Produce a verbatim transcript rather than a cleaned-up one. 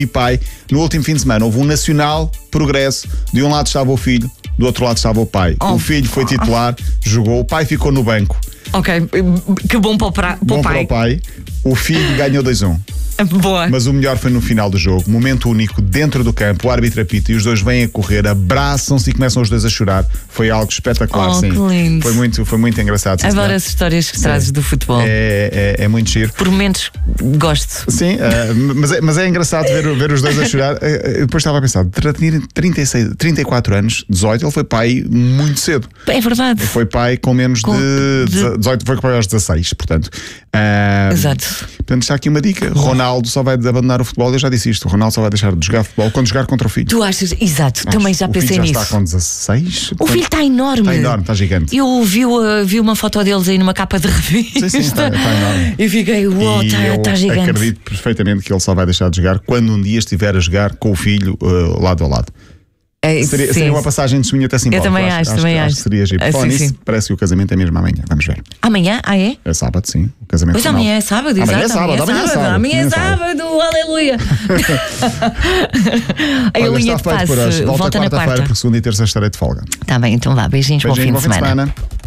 e pai. No último fim de semana houve um Nacional Progresso. De um lado estava o filho, do outro lado estava o pai. Oh. O filho foi titular, jogou, o pai ficou no banco. Ok, que bom para o, pra, para bom o pai. Para o pai. O filho ganhou dois a um. Boa. Mas o melhor foi no final do jogo. Momento único, dentro do campo, o árbitro apita e os dois vêm a correr, abraçam-se e começam os dois a chorar. Foi algo espetacular, oh, sim. Que lindo. Foi muito, foi muito engraçado. Adoro as histórias que sim. trazes do futebol. É, é, é muito giro. Por momentos gosto. Sim, uh, mas, é, mas é engraçado ver, ver os dois a chorar. Eu depois estava a pensar, trinta e seis, trinta e quatro anos, dezoito, ele foi pai muito cedo. É verdade. Foi pai com menos com de, de dezoito, foi pai aos dezasseis, portanto. Uh, Exato. Portanto, está aqui uma dica. Ronaldo só vai abandonar o futebol. Eu já disse isto. O Ronaldo só vai deixar de jogar futebol quando jogar contra o filho. Tu achas? Exato. Acho. Também já pensei nisso. O filho já nisso. está com dezasseis. O portanto, filho está enorme. Está enorme, está gigante. Eu vi, uh, vi uma foto deles aí numa capa de revista. Sim, sim, está, está enorme. E fiquei, uau, está, está gigante. Eu acredito perfeitamente que ele só vai deixar de jogar quando um dia estiver a jogar com o filho uh, lado a lado. É, seria, seria uma passagem de testemunho até simbólica. Eu também acho, acho, também acho. acho que seria giro. Ah, Falando sim, nisso, sim. parece que o casamento é mesmo amanhã. Vamos ver. Amanhã? Ah, é? É sábado, sim. O casamento Pois final. amanhã é sábado, exato. Amanhã é sábado, amanhã é sábado. Amanhã é sábado, aleluia. Aí a linha de passe. Volta, Volta na quarta-feira, quarta. porque segunda e terça estarei de folga. Tá bem, então vá. Beijinhos, Beijinhos, bom fim de semana. semana.